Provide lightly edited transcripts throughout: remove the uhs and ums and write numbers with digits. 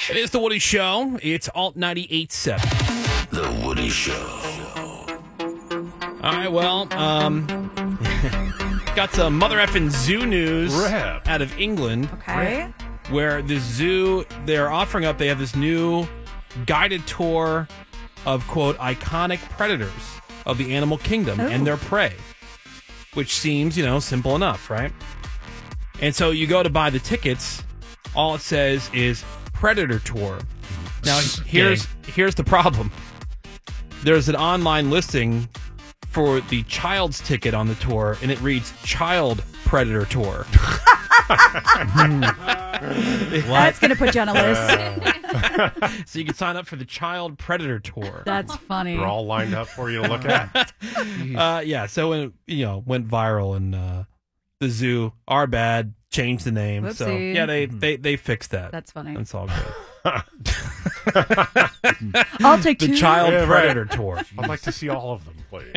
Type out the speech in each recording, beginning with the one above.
It is The Woody Show. It's Alt 98.7. The Woody Show. All right, well, got some mother effing zoo news out of England. Okay. Where the zoo, they're offering up, they have this new guided tour of, quote, iconic predators of the animal kingdom and their prey, which seems, simple enough, right? And so you go to buy the tickets, all it says is Predator Tour. Now, here's the problem. There's an online listing for the child's ticket on the tour, and it reads Child Predator Tour. That's going to put you on a list. So you can sign up for the Child Predator Tour. That's funny. They're all lined up for you to look at. Yeah, so it went viral, and the zoo, our bad, changed the name. Whoopsie. So yeah, they fixed that. That's funny. That's all good. I'll take the two. Child Predator Tour. I'd like to see all of them, please.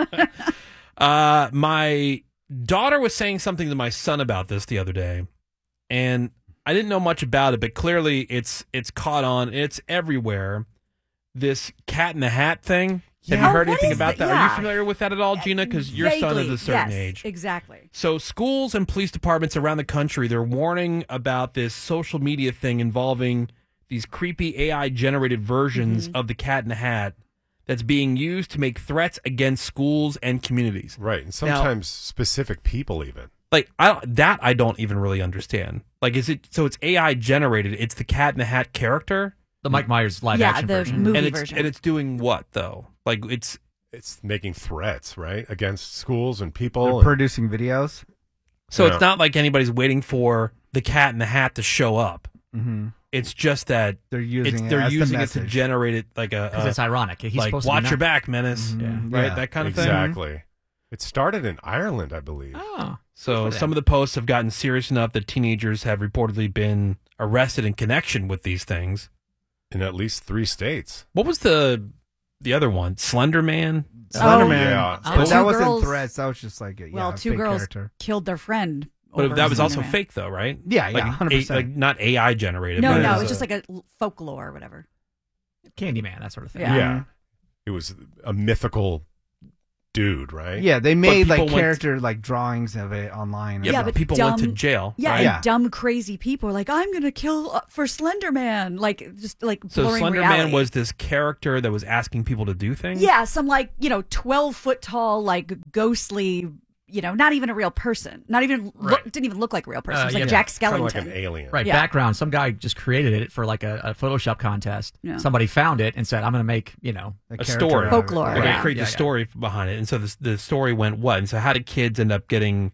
My daughter was saying something to my son about this the other day, and I didn't know much about it, but clearly it's caught on. It's everywhere. This Cat in the Hat thing. Have you heard anything about that? Yeah. Are you familiar with that at all, Gina? Because your son is a certain age. Exactly. So schools and police departments around the country, they're warning about this social media thing involving these creepy AI-generated versions of the Cat in the Hat that's being used to make threats against schools and communities. Right, and sometimes specific people even. Like, I don't even really understand. Like, so it's AI-generated. It's the Cat in the Hat character? The Mike Myers live action version. Movie version. And it's doing what, though? Like, it's making threats, right, against schools and people. They're producing videos. So it's not like anybody's waiting for the Cat in the Hat to show up. Mm-hmm. It's just that they're using it to generate it like because it's ironic. He's like supposed watch to your back, menace, right? That kind of thing. Exactly. It started in Ireland, I believe. Oh, so some of the posts have gotten serious enough that teenagers have reportedly been arrested in connection with these things in at least 3 states. What was the other one? Slender Man. Yeah. But that wasn't threats. That was just like two girls character. killed their friend. But that was also fake, though, right? Yeah, like 100%. Like not AI generated. No, but it was just like a folklore or whatever. Candyman, that sort of thing. Yeah. It was a mythical dude, right? Yeah, they made like people character like drawings of it online. Yeah, but people went to jail. Yeah, right? and dumb, crazy people are like, I'm going to kill for Slender Man. Like, just like So blurring Slender reality. Man was this character that was asking people to do things? Yeah, some 12-foot tall, like ghostly, not even a real person. Not even, didn't even look like a real person. It was like Jack Skellington. Kind of like an alien. Right, Yeah. background. Some guy just created it for like a Photoshop contest. Yeah. Somebody found it and said, I'm going to make, a story. Folklore. They're going Yeah. to create the story behind it. And so the story went what? And so how did kids end up getting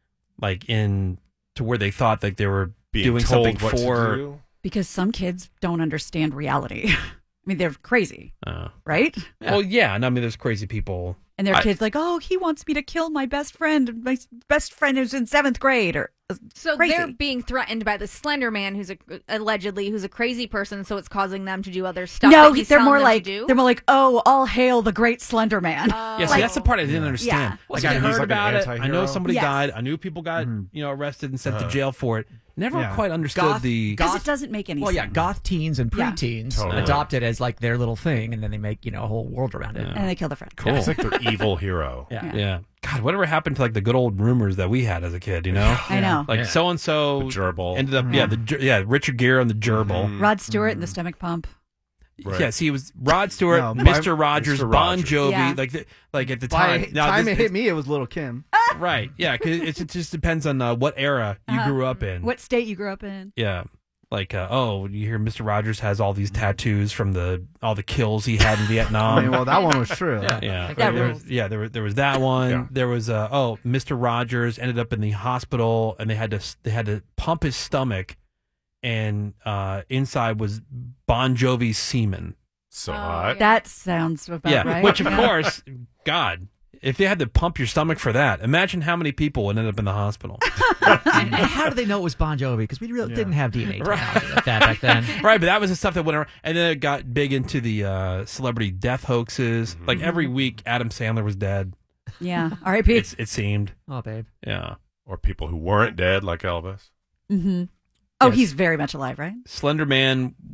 in to where they thought like they were Being doing told something what to for... do? Because some kids don't understand reality. I mean, they're crazy, right? Well, yeah. And I mean, there's crazy people... And their kids like, oh, he wants me to kill my best friend. My best friend who's in 7th grade. Or So crazy. they're being threatened by the Slender Man, who's allegedly a crazy person. So it's causing them to do other stuff. No, that he's they're telling more them like to do? oh, all hail the great Slender Man. Yeah, see, that's the part I didn't understand. Yeah. Like, So I he's heard like an about it. I know anti-hero? somebody Yes. died. I knew people got arrested and sent to jail for it. Never quite understood Goth- the... Because it doesn't make any Well, sense. yeah, goth teens and Yeah. preteens Totally. adopt it as like their little thing, and then they make a whole world around it. And they kill their friend. Cool. It's like their evil hero. Yeah. Yeah. God, whatever happened to like the good old rumors that we had as a kid, I know. Like so and so The gerbil. ended up Richard Gere and the gerbil. Rod Stewart and the stomach pump. Right. Yeah, see, it was Rod Stewart, No, Mr. Rogers, Mr. Bon Rogers. Jovi, Yeah. like at the By time. the time it hit me, it was Little Kim. Right? Yeah, because it just depends on what era you grew up in. What state you grew up in. Yeah. Like, you hear Mr. Rogers has all these tattoos from all the kills he had in Vietnam. I mean, well, that one was true. Yeah, That there rules. was, there was that one. Yeah. There was Mr. Rogers ended up in the hospital, and they had to pump his stomach, and inside was Bon Jovi's semen. So Oh, hot. That sounds about Yeah, right. which of Yeah. course, God, if they had to pump your stomach for that, imagine how many people would end up in the hospital. And how do they know it was Bon Jovi? Because we really didn't have DNA technology like that back then. Right, but that was the stuff that went around, and then it got big into the celebrity death hoaxes. Like every week, Adam Sandler was dead. Yeah. R.I.P. It seemed. Oh, babe. Yeah. Or people who weren't dead, like Elvis. Mm-hmm. Oh, Yes. he's very much alive, right? Slender Man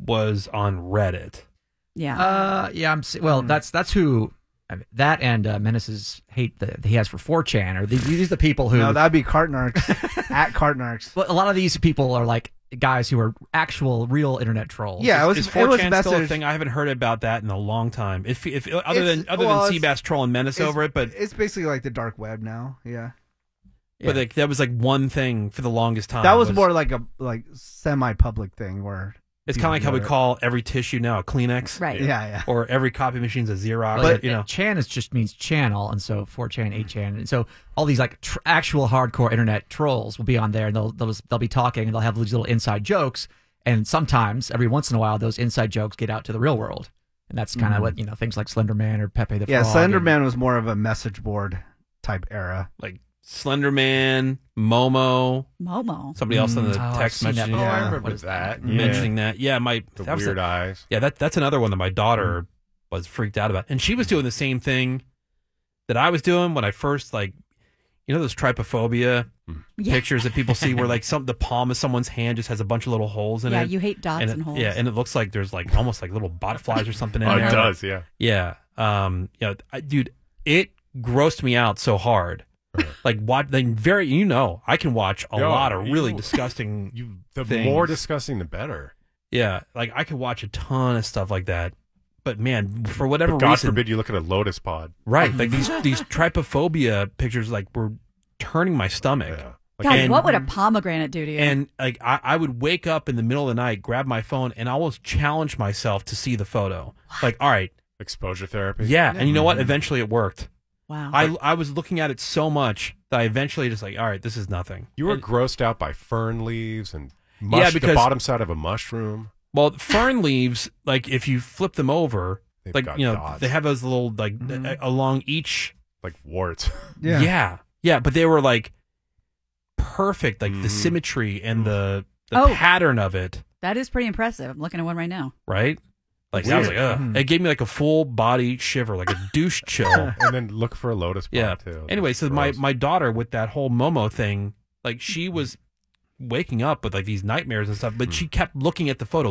was on Reddit. Yeah. Well, that's who. That and Menace's hate that he has for 4chan, or these are the people who. No, that'd be Cartnarks at Cartnarks. Well, a lot of these people are like guys who are actual, real internet trolls. Yeah, Is 4chan still a thing? I haven't heard about that in a long time. Other than Seabass troll and Menace over it, but it's basically like the dark web now. Yeah. But like, that was like one thing for the longest time. That was more like a semi-public thing where. It's kind of like how we call every tissue now a Kleenex. Right. Yeah. Or every copy machine's a Xerox. But Chan just means channel, and so 4chan, 8chan, and so all these like actual hardcore internet trolls will be on there, and they'll be talking, and they'll have these little inside jokes, and sometimes every once in a while those inside jokes get out to the real world, and that's kind of what things like Slenderman or Pepe the Frog. Yeah, Slenderman was more of a message board type era, like Slenderman, Momo. Somebody else in the text mentioning I remember that. Mentioning that. Yeah, the weird eyes. Yeah, that's another one that my daughter was freaked out about. And she was doing the same thing that I was doing when I first, those trypophobia pictures that people see where the palm of someone's hand just has a bunch of little holes in it. Yeah, you hate dots and holes. Yeah, and it looks like there's almost like little botflies or something in there. It does, yeah. Yeah. Dude, it grossed me out so hard. Like I can watch a lot of really disgusting the things. more disgusting the better. Yeah, like I could watch a ton of stuff like that. But man, for whatever God reason, forbid you look at a lotus pod. Right, like these trypophobia pictures were turning my stomach. Yeah. God, what would a pomegranate do to you? And like I would wake up in the middle of the night, grab my phone, and almost challenge myself to see the photo. What? Like, all right, exposure therapy. Yeah, and you know what? Eventually, it worked. Wow. I was looking at it so much that I eventually just all right, this is nothing. You were grossed out by fern leaves and the bottom side of a mushroom. Well, fern leaves, like if you flip them over, They've got dots. they have those little along each warts. Yeah, but they were like perfect, like the symmetry and the pattern of it. That is pretty impressive. I'm looking at one right now. Right? Like I was like, ugh. It gave me like a full body shiver, like a douche chill. And then look for a lotus pod too. Anyway, so my daughter with that whole Momo thing, like she was waking up with like these nightmares and stuff, but she kept looking at the photo.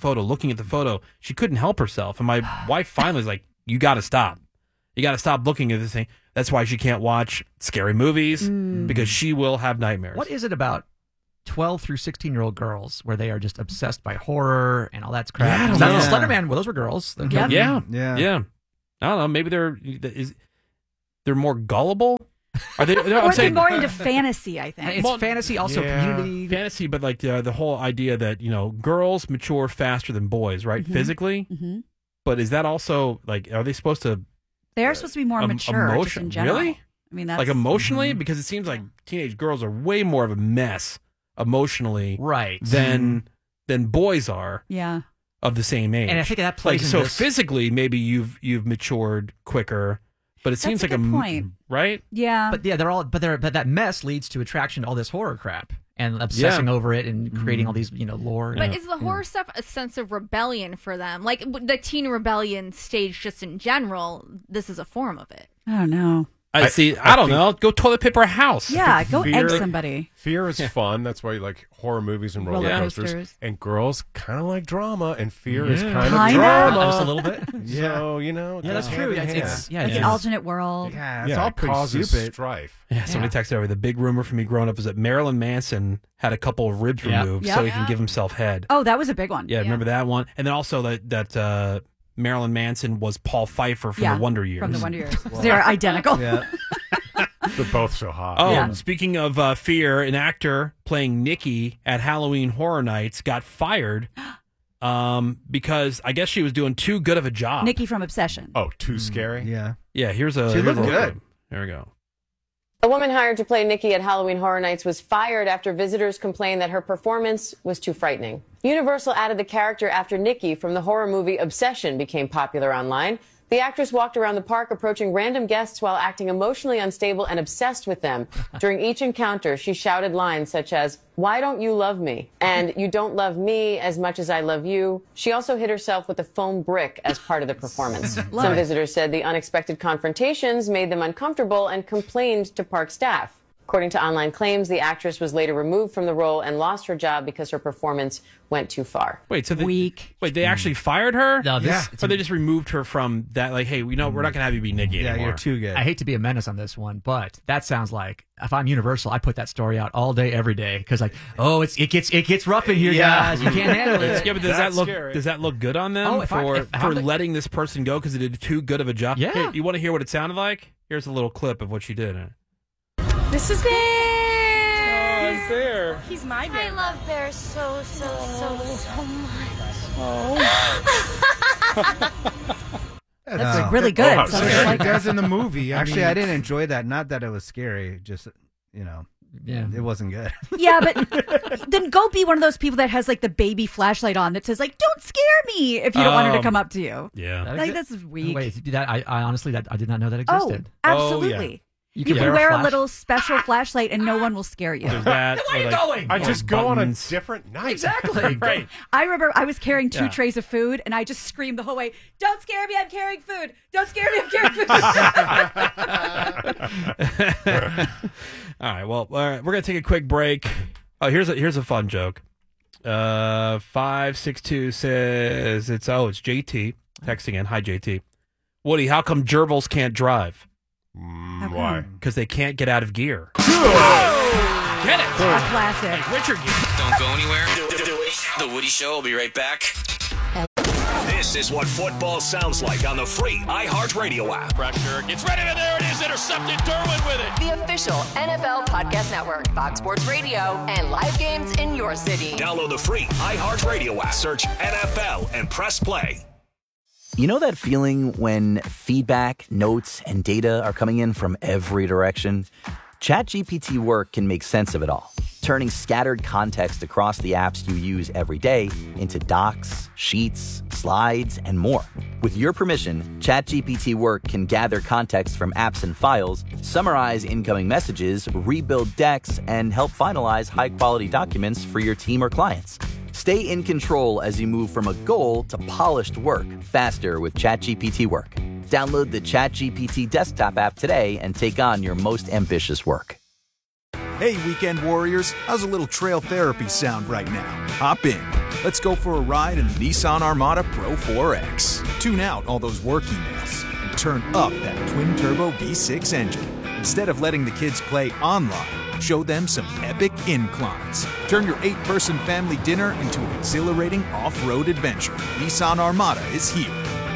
She couldn't help herself. And my wife finally was like, you got to stop. You got to stop looking at this thing. That's why she can't watch scary movies because she will have nightmares. What is it about 12 through 16-year-old girls where they are just obsessed by horror and all that crap? Slenderman, well, those were girls. Yeah. I don't know. Maybe they're more gullible. Are they? No, or they're more into fantasy, I think. It's fantasy, also community. Fantasy, but like the whole idea that, girls mature faster than boys, right? Mm-hmm. Physically. Mm-hmm. But is that also, like, are they supposed to... They're supposed to be more mature, just in general. Really? I mean, that's... Like, emotionally? Because it seems like teenage girls are way more of a mess emotionally than boys are. Yeah. Of the same age. And I think that plays in this. Physically, maybe you've matured quicker, but it seems like a point. Right? Yeah. But but that mess leads to attraction to all this horror crap and obsessing over it and creating all these, lore. But is the horror stuff a sense of rebellion for them? Like the teen rebellion stage just in general, this is a form of it. I don't know. I don't know. Go toilet paper a house. Yeah, go egg somebody. Fear is fun. That's why you like horror movies and roller coasters. And girls kind of like drama, and fear is kind of drama. Just a little bit. So, that's true. It's an alternate world. Yeah, it's all pretty stupid. Strife. Yeah, somebody texted over. The big rumor for me growing up is that Marilyn Manson had a couple of ribs removed so he can give himself head. Oh, that was a big one. Yeah, remember that one? And then also that Marilyn Manson was Paul Pfeiffer from the Wonder Years. From the Wonder Years. They're identical. Yeah. They're both so hot. Oh, speaking of fear, an actor playing Nikki at Halloween Horror Nights got fired because I guess she was doing too good of a job. Nikki from Obsession. Oh, too scary? Yeah. Yeah, here's a... She looked good. There we go. A woman hired to play Nikki at Halloween Horror Nights was fired after visitors complained that her performance was too frightening. Universal added the character after Nikki from the horror movie Obsession became popular online. The actress walked around the park approaching random guests while acting emotionally unstable and obsessed with them. During each encounter, she shouted lines such as, "Why don't you love me?" and "You don't love me as much as I love you." She also hit herself with a foam brick as part of the performance. Some visitors said the unexpected confrontations made them uncomfortable and complained to park staff. According to online claims, the actress was later removed from the role and lost her job because her performance went too far. Wait, so Weak. They actually fired her? No, Or they just removed her from that, like, hey, we're not going to have you be Nikki anymore. Yeah, you're too good. I hate to be a menace on this one, but that sounds like if I'm Universal, I put that story out all day, every day, because like, it gets rough in here, guys. You can't handle it. Yeah, but does that look good on them for letting this person go because they did too good of a job? Yeah. Hey, you want to hear what it sounded like? Here's a little clip of what she did. This is Bear. Oh, it's Bear. He's my Bear. I love Bear so much. That's really good. Oh, So so it's she like- does in the movie. Actually, I didn't enjoy that. Not that it was scary. Just, it wasn't good. Yeah, but then go be one of those people that has like the baby flashlight on that says like, "Don't scare me," if you don't want her to come up to you. Yeah, like this is weak. Wait, I honestly I did not know that Oh, existed. absolutely. You can wear a little special flashlight and no one will scare you. There's that. Where are you going? I just go on a buttons. different night. Exactly. Right. I remember I was carrying 2 trays of food and I just screamed the whole way, "Don't scare me, I'm carrying food. Don't scare me, I'm carrying food." All right. Well, we're gonna take a quick break. Oh, here's a fun joke. 562 says it's JT texting in. Hi, JT. Woody, how come gerbils can't drive? Why? Because they can't get out of gear. Get it? A classic. Like Richard gear. Don't go anywhere. The Woody Show will be right back. This is what football sounds like on the free iHeartRadio app. Pressure gets ready, and there it is. Intercepted. Derwin with it. The official NFL Podcast Network, Fox Sports Radio, and live games in your city. Download the free iHeartRadio app. Search NFL and press play. You know that feeling when feedback, notes, and data are coming in from every direction? ChatGPT Work can make sense of it all, turning scattered context across the apps you use every day into docs, sheets, slides, and more. With your permission, ChatGPT Work can gather context from apps and files, summarize incoming messages, rebuild decks, and help finalize high-quality documents for your team or clients. Stay in control as you move from a goal to polished work faster with ChatGPT Work. Download the ChatGPT desktop app today and take on your most ambitious work. Hey, weekend warriors, how's a little trail therapy sound right now? Hop in. Let's go for a ride in the Nissan Armada Pro 4X. Tune out all those work emails and turn up that twin-turbo V6 engine. Instead of letting the kids play online, show them some epic inclines. Turn your 8-person family dinner into an exhilarating off-road adventure. Nissan Armada is here.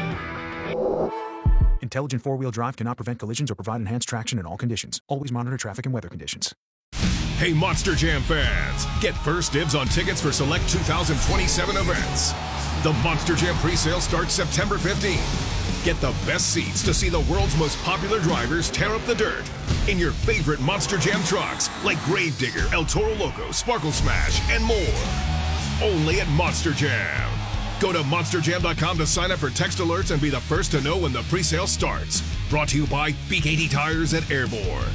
Intelligent four-wheel drive cannot prevent collisions or provide enhanced traction in all conditions. Always monitor traffic and weather conditions. Hey, Monster Jam fans, get first dibs on tickets for select 2027 events. The Monster Jam presale starts September 15th. Get the best seats to see the world's most popular drivers tear up the dirt in your favorite Monster Jam trucks like Gravedigger, El Toro Loco, Sparkle Smash, and more. Only at Monster Jam. Go to monsterjam.com to sign up for text alerts and be the first to know when the presale starts. Brought to you by BKT Tires at Airborne.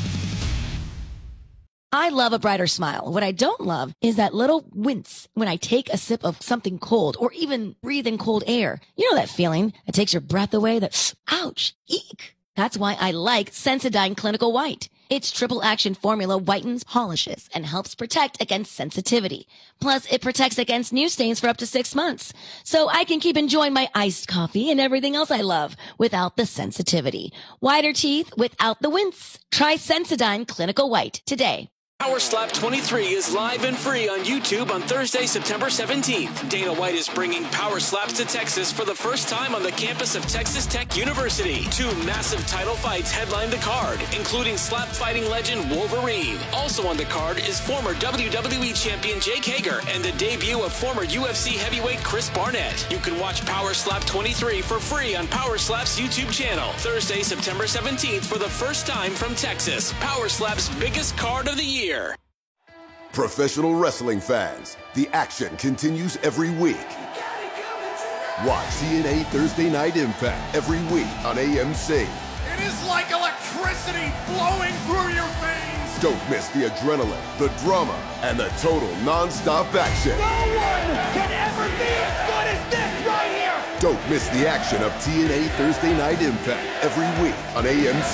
I love a brighter smile. What I don't love is that little wince when I take a sip of something cold or even breathe in cold air. You know that feeling that takes your breath away, that ouch, eek. That's why I like Sensodyne Clinical White. Its triple action formula whitens, polishes, and helps protect against sensitivity. Plus, it protects against new stains for up to 6 months. So I can keep enjoying my iced coffee and everything else I love without the sensitivity. Whiter teeth without the wince. Try Sensodyne Clinical White today. Power Slap 23 is live and free on YouTube on Thursday, September 17th. Dana White is bringing Power Slaps to Texas for the first time on the campus of Texas Tech University. 2 massive title fights headline the card, including slap fighting legend Wolverine. Also on the card is former WWE champion Jake Hager and the debut of former UFC heavyweight Chris Barnett. You can watch Power Slap 23 for free on Power Slap's YouTube channel. Thursday, September 17th for the first time from Texas. Power Slap's biggest card of the year. Professional wrestling fans, the action continues every week. Watch TNA Thursday Night Impact every week on AMC. It is like electricity flowing through your veins. Don't miss the adrenaline, the drama, and the total non-stop action. No one can ever be as good as this right here. Don't miss the action of TNA Thursday Night Impact every week on AMC.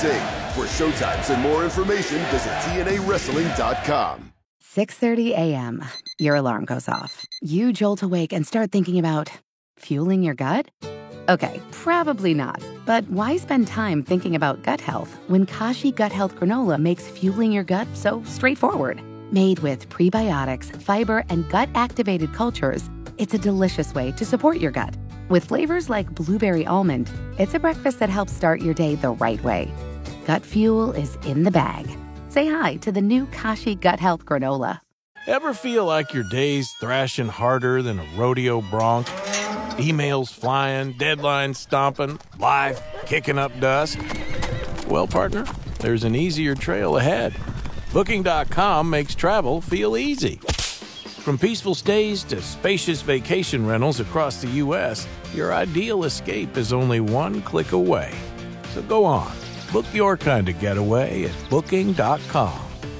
For showtimes and more information, visit TNAWrestling.com. 6:30 a.m. Your alarm goes off. You jolt awake and start thinking about fueling your gut? Okay, probably not. But why spend time thinking about gut health when Kashi Gut Health Granola makes fueling your gut so straightforward? Made with prebiotics, fiber, and gut-activated cultures, it's a delicious way to support your gut. With flavors like blueberry almond, it's a breakfast that helps start your day the right way. Gut fuel is in the bag. Say hi to the new Kashi Gut Health Granola. Ever feel like your day's thrashing harder than a rodeo bronc? Emails flying, deadlines stomping, life kicking up dust? Well, partner, there's an easier trail ahead. Booking.com makes travel feel easy. From peaceful stays to spacious vacation rentals across the U.S., your ideal escape is only one click away. So go on, book your kind of getaway at Booking.com.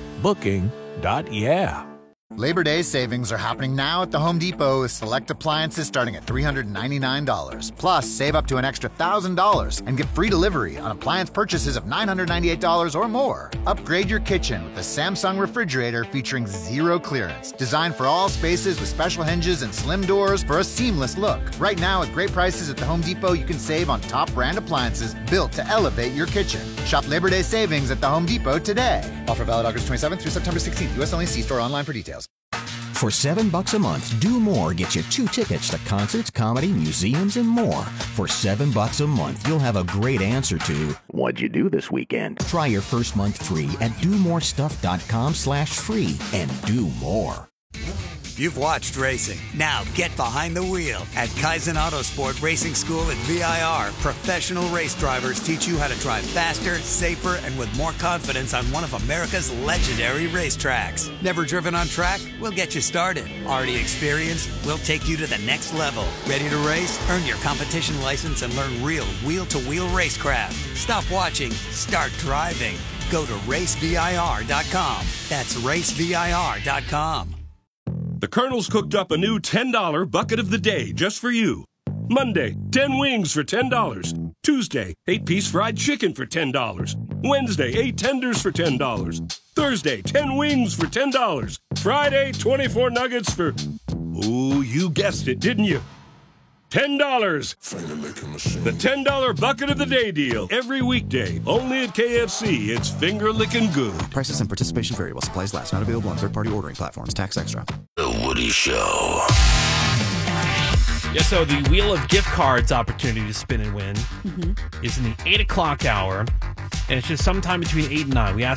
Booking.yeah. Labor Day savings are happening now at the Home Depot with select appliances starting at $399. Plus, save up to an extra $1,000 and get free delivery on appliance purchases of $998 or more. Upgrade your kitchen with the Samsung refrigerator featuring zero clearance. Designed for all spaces with special hinges and slim doors for a seamless look. Right now, at great prices at the Home Depot, you can save on top brand appliances built to elevate your kitchen. Shop Labor Day savings at the Home Depot today. Offer valid August 27th through September 16th. U.S. only. See store online for details. For $7 a month, Do More gets you 2 tickets to concerts, comedy, museums, and more. For $7 a month, you'll have a great answer to, what'd you do this weekend? Try your first month free at domorestuff.com/free and do more. You've watched racing. Now get behind the wheel at Kaizen Autosport Racing School at VIR. Professional race drivers teach you how to drive faster, safer, and with more confidence on one of America's legendary racetracks. Never driven on track? We'll get you started. Already experienced? We'll take you to the next level. Ready to race? Earn your competition license and learn real wheel-to-wheel racecraft. Stop watching. Start driving. Go to racevir.com. That's racevir.com. The Colonel's cooked up a new $10 bucket of the day just for you. Monday, 10 wings for $10. Tuesday, 8-piece fried chicken for $10. Wednesday, 8 tenders for $10. Thursday, 10 wings for $10. Friday, 24 nuggets for... Ooh, you guessed it, didn't you? $10. The $10 bucket of the day deal. Every weekday. Only at KFC. It's finger-licking good. Prices and participation variable. Supplies last. Not available on third-party ordering platforms. Tax extra. The Woody Show. Yeah, so the Wheel of Gift Cards opportunity to spin and win is in the 8 o'clock hour. And it's just sometime between 8 and 9. We asked